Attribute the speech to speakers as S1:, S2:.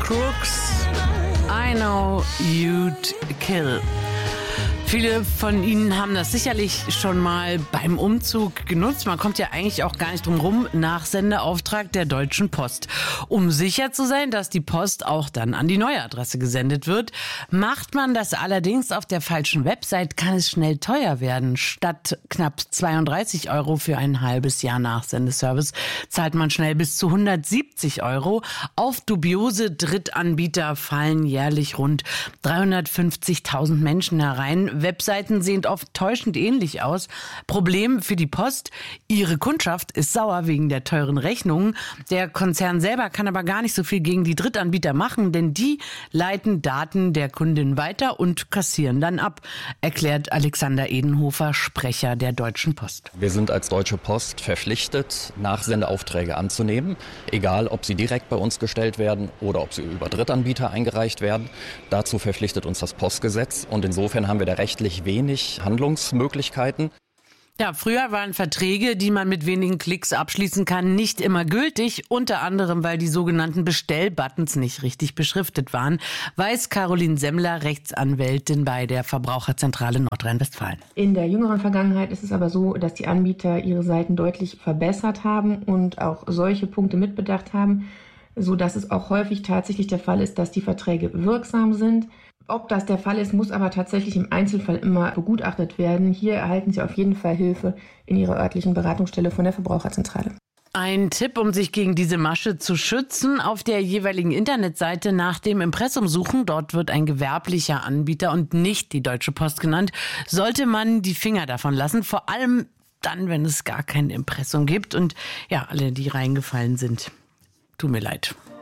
S1: Crooks, I know you'd kill. Viele von Ihnen haben das sicherlich schon mal beim Umzug genutzt. Man kommt ja eigentlich auch gar nicht drum rum. Nachsendeauftrag der Deutschen Post. Um sicher zu sein, dass die Post auch dann an die neue Adresse gesendet wird. Macht man das allerdings auf der falschen Website, kann es schnell teuer werden. Statt knapp 32 € für ein halbes Jahr Nachsendeservice zahlt man schnell bis zu 170 €. Auf dubiose Drittanbieter fallen jährlich rund 350.000 Menschen herein. Webseiten sehen oft täuschend ähnlich aus. Problem für die Post: ihre Kundschaft ist sauer wegen der teuren Rechnungen. Der Konzern selber kann aber gar nicht so viel gegen die Drittanbieter machen, denn die leiten Daten der Kundin weiter und kassieren dann ab, erklärt Alexander Edenhofer, Sprecher der Deutschen Post.
S2: Wir sind als Deutsche Post verpflichtet, Nachsendeaufträge anzunehmen, egal ob sie direkt bei uns gestellt werden oder ob sie über Drittanbieter eingereicht werden. Dazu verpflichtet uns das Postgesetz und insofern haben wir da rechtlich wenig Handlungsmöglichkeiten.
S1: Ja, früher waren Verträge, die man mit wenigen Klicks abschließen kann, nicht immer gültig, unter anderem, weil die sogenannten Bestellbuttons nicht richtig beschriftet waren, weiß Caroline Semmler, Rechtsanwältin bei der Verbraucherzentrale Nordrhein-Westfalen.
S3: In der jüngeren Vergangenheit ist es aber so, dass die Anbieter ihre Seiten deutlich verbessert haben und auch solche Punkte mitbedacht haben, sodass es auch häufig tatsächlich der Fall ist, dass die Verträge wirksam sind. Ob das der Fall ist, muss aber tatsächlich im Einzelfall immer begutachtet werden. Hier erhalten Sie auf jeden Fall Hilfe in Ihrer örtlichen Beratungsstelle von der Verbraucherzentrale.
S1: Ein Tipp, um sich gegen diese Masche zu schützen: auf der jeweiligen Internetseite nach dem Impressum suchen. Dort wird ein gewerblicher Anbieter und nicht die Deutsche Post genannt. Sollte man die Finger davon lassen, vor allem dann, wenn es gar kein Impressum gibt. Und ja, alle, die reingefallen sind, tut mir leid.